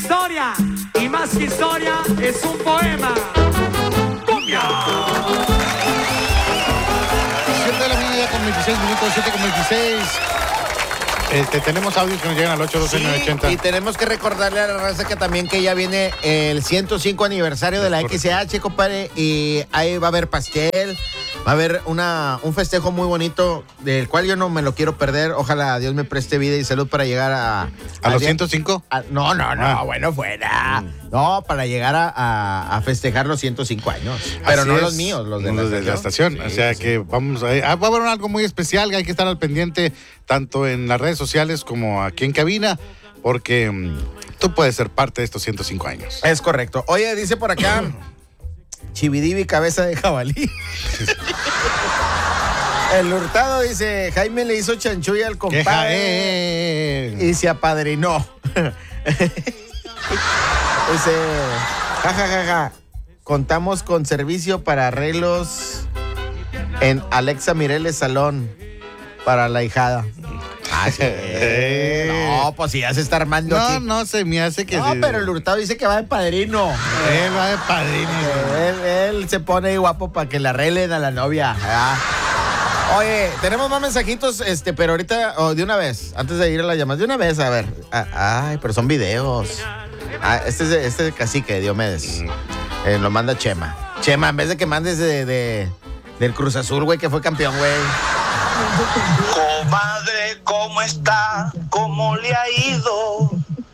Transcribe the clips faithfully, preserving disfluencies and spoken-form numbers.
historia, y más que historia, es un poema. ¡Cumbia! siete de la mañana ya con veintiséis minutos, siete con veintiséis. Este, tenemos audios que nos llegan al ocho doce nueve ochenta. Sí, y tenemos que recordarle a la raza que también que ya viene el ciento cinco aniversario de la X H, compadre, y ahí va a haber pastel, va a haber una, un festejo muy bonito, del cual yo no me lo quiero perder. Ojalá Dios me preste vida y salud para llegar a... ¿A los ciento cinco? A, no, no, no, ah. bueno, fuera. Mm. No, para llegar a, a, a festejar los ciento cinco años. Pero Así no es, los míos, los de la los estación. De la estación. Sí, o sea sí, que sí. vamos a... Ah, va a haber algo muy especial, hay que estar al pendiente tanto en las redes sociales como aquí en cabina, porque um, tú puedes ser parte de estos ciento cinco años. Es correcto. Oye, dice por acá, Chividivi, cabeza de jabalí. El Hurtado dice, Jaime le hizo chanchulla al compadre y se apadrinó. Dice, jajajaja, ja, ja, ja. Contamos con servicio para arreglos en Alexa Mireles Salón para la hijada. Ah, sí. No, pues si ya se está armando no, aquí. No, no, se me hace que... No, sí. pero el Hurtado dice que va de padrino. Él va de padrino. Él, él se pone ahí guapo para que le arreglen a la novia. ¿Ah? Oye, tenemos más mensajitos, este, pero ahorita, oh, de una vez, antes de ir a la llamada, de una vez, a ver. Ah, ay, pero son videos. Ah, este es de, este es de Cacique, Diomedes. Mm. Eh, lo manda Chema. Chema, en vez de que mandes de, de del Cruz Azul, güey, que fue campeón, güey. Comadre, ¿cómo está? ¿Cómo le ha ido?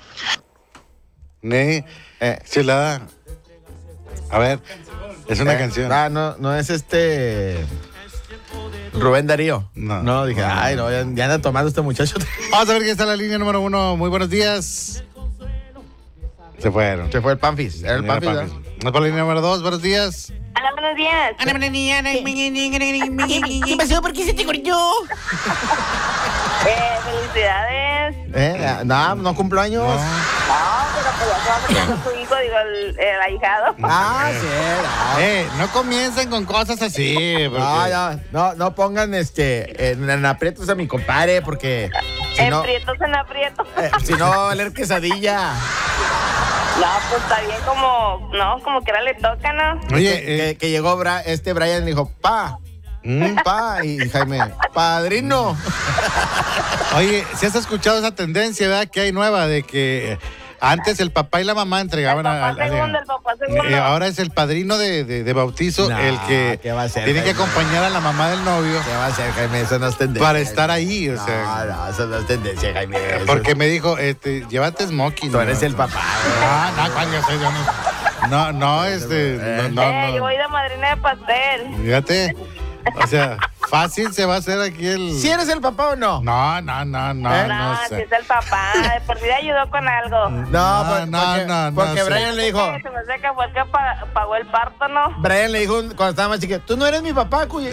Ne, eh, chulada. A ver, es una eh, canción. Ah, no, no es este... Rubén Darío. No. No, dije, no. ay, no, ya, ya anda tomando este muchacho. Vamos a ver quién está en la línea número uno. Muy buenos días. Se fueron. Se fue el Panfis. Era el Panfis, ¿no? Vamos para la línea número dos. Buenos días. Hola, buenos días. Hola, buenos días. ¿Qué pasó? ¿Por qué se te cortó? Eh, felicidades. Eh, no, no cumplo años. No, no pero pues ya se va a meter su hijo, digo, el, el ahijado. Ah, sí. No. Eh, no comiencen con cosas así. Porque... No, no, no, no pongan este en, en aprietos a mi compadre, porque si en no, aprietos en aprietos. Eh, si no, va a valer quesadilla. No, pues está bien como, no, como que ahora le toca, ¿no? Oye, que, eh, que, que llegó Bra, este Brian y dijo, pa, mm, pa, y Jaime, padrino. Oye, si has escuchado esa tendencia, ¿verdad? Que hay nueva de que antes el papá y la mamá entregaban el papá a, a, segundo, a, el papá segundo. Eh, ahora es el padrino de, de, de bautizo no, el que ¿qué va a hacer, tiene Jaime? que acompañar a la mamá del novio. ¿Qué va a hacer, Jaime? Eso no es tendencia. Para estar ahí, o no, sea. No, eso no es tendencia, Jaime. Eso porque es... me dijo, este, llévate smoking. Tú eres ¿no? el papá. Ah, no, cuál yo soy, yo no. No, no, este, no, no, eh, no. yo voy de madrina de pastel. Fíjate, o sea, fácil se va a hacer aquí el... ¿Si eres el papá o no? No, no, no, no, ¿Eh? no, no sé. si es el papá, de por vida ayudó con algo. No, No, por, no, porque, no, no porque sé. Brian le dijo... Se me hace que fue el que pa- pagó el parto, ¿no? Brian le dijo cuando estaba más chiquito, tú no eres mi papá, cuye.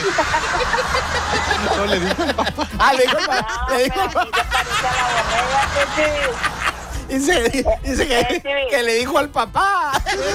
No le dijo el papá. Ah, le dijo el papá. No, le dijo pero el papá. aquí se parece a la borrega, sí. Dice, dice que, Eh, sí. que le dijo al papá.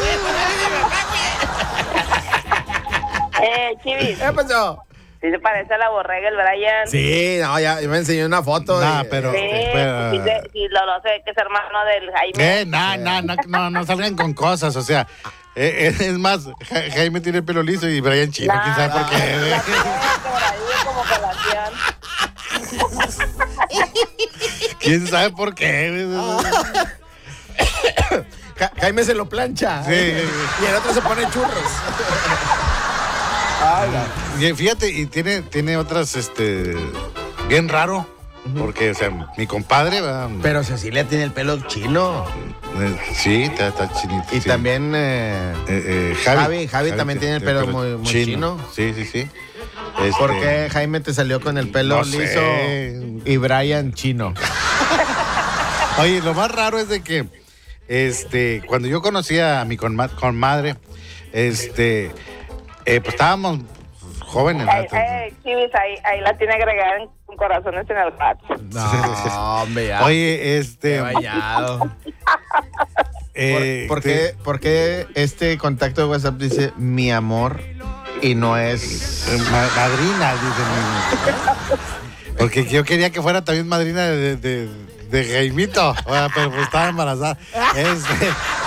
Eh, Chivis. ¿Qué pasó? Sí se parece a la borrega el Brian. Sí, no, ya me enseñó una foto. Nah, de, pero- Sí, pero- sí, sí, sí, lo, lo sé, que es hermano del Jaime. Eh, no, no, no, no, no salgan con cosas, o sea, eh, es más, Ja- Jaime tiene el pelo liso y Brian chino, No, quién sabe por no, qué. la tiene quebradillo como colación. ¿Quién sabe por qué? Ja- Jaime se lo plancha. Sí. Y el otro se pone churros. Ay, no. Y fíjate, y tiene, tiene otras, este, bien raro, porque, o sea, mi compadre, va, Pero Cecilia tiene el pelo chino. eh, sí, está, está chinito. Y sí. también eh, Eh, eh, Javi, Javi, Javi también tiene el pelo muy- muy chino. Sí, sí, sí. ¿por Este, qué Jaime te salió con el pelo no liso sé. y Brian chino? Oye, lo más raro es de que, este, cuando yo conocí a mi conma- conmadre, este, eh, pues estábamos jóvenes, ¿no? Ay, ay, Chivis, ahí, ahí la tiene agregada en con corazones en el WhatsApp. No, hombre, ya. Oye, Qué este, bañado. eh, ¿Por, por te- qué, ¿Por qué este contacto de WhatsApp dice mi amor y no es... eh, ma- madrina, dice mi- porque yo quería que fuera también madrina de, de, de Jaimito, bueno, pero pues estaba embarazada. Este,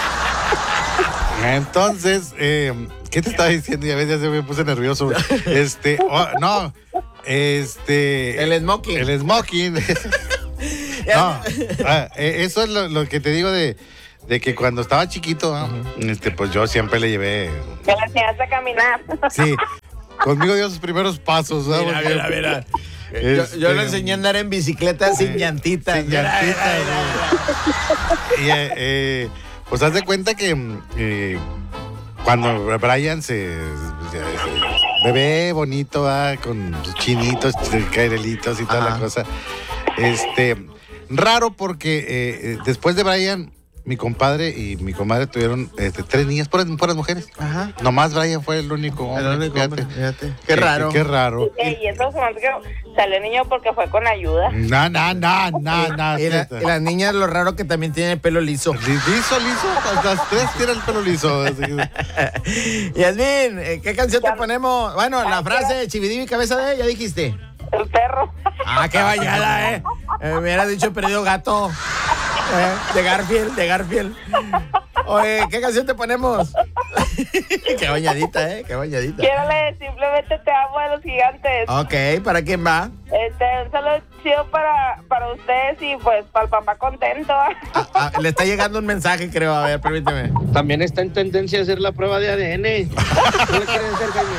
entonces, eh, ¿qué te estaba diciendo? Ya ves, ya se me puse nervioso. Este, oh, no, este... El smoking. El smoking. No, ah, eso es lo, lo que te digo de, de que cuando estaba chiquito, ¿no? este, pues yo siempre le llevé... Que la enseñaste a caminar. Sí, conmigo dio sus primeros pasos. ¿no? Mira, mira, mira. Este, Yo, yo le enseñé a andar en bicicleta sin llantitas. Sin llantitas. Y, eh, eh, pues haz de cuenta que eh, cuando Brian se, se- bebé bonito, ¿va? Con sus chinitos, cairelitos y toda Ajá. la cosa. Este, raro porque eh, eh, después de Brian, mi compadre y mi comadre tuvieron este, tres niñas, puras, puras mujeres. Ajá. Nomás Brian fue el único hombre. El único fíjate. hombre, fíjate. Qué raro. Qué, raro. Eh, y eso se me hace que salió niño porque fue con ayuda. No, no, no, no, no. Y, la- y las niñas, lo raro que también tiene el pelo liso. Liso, liso. Las tres tienen el pelo liso. así que- Yasmín, eh, ¿qué canción te ponemos? Bueno, la frase Chividivi cabeza de, ya dijiste. El perro. Ah, qué bañada, eh. Eh, Me hubiera dicho perdido gato. Eh, de Garfield, de Garfield. Oye, ¿qué canción te ponemos? Qué bañadita, eh, qué bañadita. Quiero leer simplemente te amo de los gigantes. Ok, ¿para quién va? Este, un saludo chido para, para ustedes y pues para el papá contento. Ah, ah, le está llegando un mensaje, creo. A ver, permíteme. También está en tendencia a hacer la prueba de A D N. ¿Qué le quieren hacer, Jaime?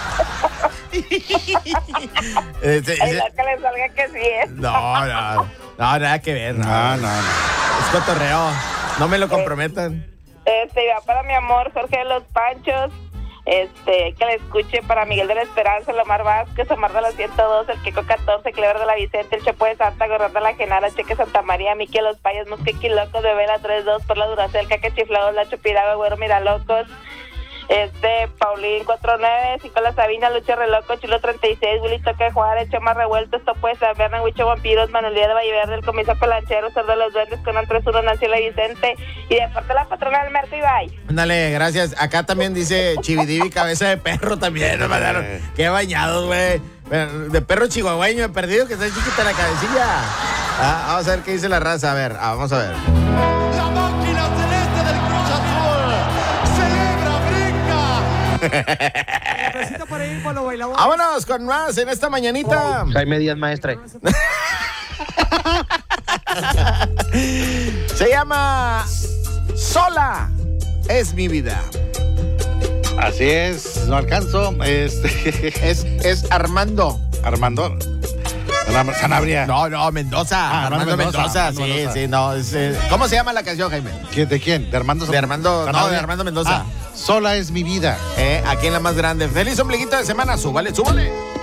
Eh, sí, Ay, sí. la que le salga que sí es. No, no, no, nada que ver. No, no, no. Es cotorreo. No me lo comprometan. Este, va para mi amor, Jorge de los Panchos. Este, que le escuche para Miguel de la Esperanza, Lomar Vázquez, Omar de la ciento dos, el Kiko catorce, Clever de la Vicente, el Chepo de Santa, Gorrón de la Genara, Cheque Santa María, Miki de los Payas, Mosquequi Locos, Bebé la tres dos, por la Duracel, Caque Chiflados, Lacho Piragua, Güero Miralocos, este, Paulín cuatro nueve, Nicolás Sabina, Lucho Reloco, Chulo treinta y seis, Willy Toque Juárez, Choma Revuelto, Esto pues, San Bernan, Huicho Vampiros, Manuelía de Valleverde, el Comiso Pelanchero, Cerdo de los Duendes, Conan tres uno, Nancy la Vicente, y de parte de la patrona del Merco y Bye. Ándale, gracias. Acá también dice Chividivi, cabeza de perro también. Nos mandaron. Qué bañados, güey. Bueno, de perro chihuahueño, he perdido que está chiquita la cabecilla. Ah, vamos a ver qué dice la raza. A ver, ah, vamos a ver. La máquina celeste del Cruz Azul celebra, brinca. Necesito para ir por los bailadores. Vámonos con más en esta mañanita. Jaime Díaz, maestra. Se llama Sola es mi vida. Así es, no alcanzo. Este, Es, es Armando. Armando. Sana- Sanabria. No, no, Mendoza. Ah, Armando, Armando Mendoza. Mendoza, Sí, Armando Mendoza. sí, no. es, eh, ¿Cómo se llama la canción, Jaime? ¿Quién- ¿De quién? ¿De Armando? De Armando, no, Sanabria? de Armando Mendoza. Ah, sola es mi vida. Eh, aquí en la más grande. Feliz ombliguito de semana. Súbale, súbale.